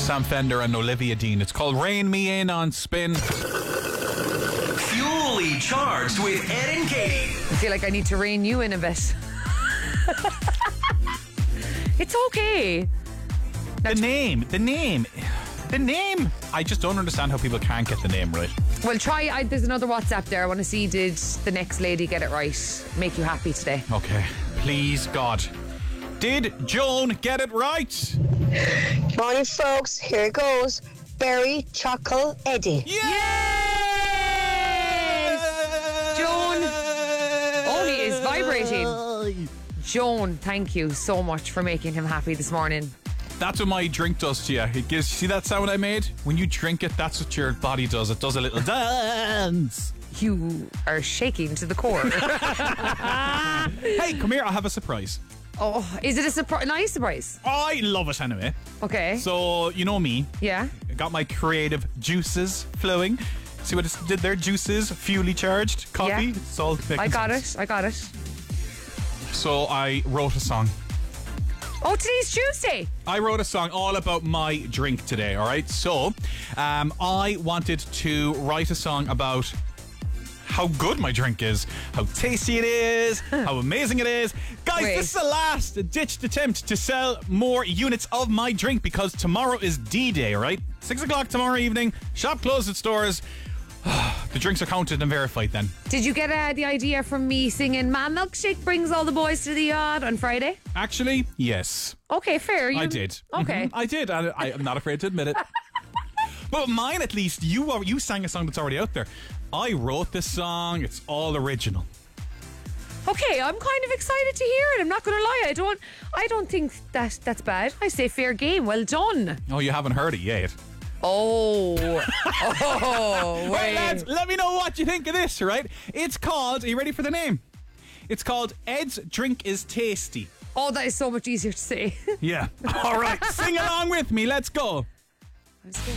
Sam Fender and Olivia Dean. It's called Rain Me In on Spin. Fully charged with Ed and Katie. I feel like I need to rein you in a bit. It's okay. The name. I just don't understand how people can't get the name right. Well, try. There's another WhatsApp there. I want to see, did the next lady get it right? Make you happy today. Okay. Please, God. Did Joan get it right? Morning, folks. Here it goes. Berry Chuckle Eddie. Yes! Joan. Oh, he is vibrating. Joan, thank you so much for making him happy this morning. That's what my drink does to you. It gives. See that sound I made? When you drink it, that's what your body does. It does a little dance. You are shaking to the core. Hey, come here. I have a surprise. Oh, is it a nice surprise? I love it anyway. Okay. So, you know me. Yeah. I got my creative juices flowing. See what it did there? Juices, fuelly charged, coffee. Yeah. It's all making I got sense. it. So I wrote a song. Oh, today's Tuesday. I wrote a song all about my drink today, all right? So I wanted to write a song about how good my drink is, how tasty it is, how amazing it is. Guys, Wait. this is a last-ditched attempt to sell more units of my drink because tomorrow is D-Day, all right? 6 o'clock tomorrow evening, shop closed at stores. The drinks are counted and verified then. Did you get the idea from me singing "My Milkshake Brings All the Boys to the Yard" on Friday? Actually, yes. Okay, fair. I did. Okay. Mhm, I did. And I'm not afraid to admit it. But mine, at least, you sang a song that's already out there. I wrote this song. It's all original. Okay, I'm kind of excited to hear it. I'm not going to lie. I don't think that's bad. I say fair game. Well done. Oh, you haven't heard it yet. Oh. Right, Wait. lads, let me know what you think of this, right? It's called, are you ready for the name? It's called Ed's Drink is Tasty. Oh, that is so much easier to say. Yeah. All right, sing along with me. Let's go. I'm scared.